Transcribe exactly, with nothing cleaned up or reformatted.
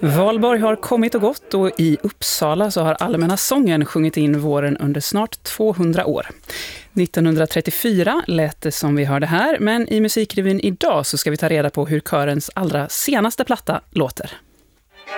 Valborg har kommit och gått och i Uppsala så har Allmänna sången sjungit in våren under snart tvåhundra år. nittonhundratrettiofyra lät det som vi hörde här, men i Musikrevyn idag så ska vi ta reda på hur körens allra senaste platta låter.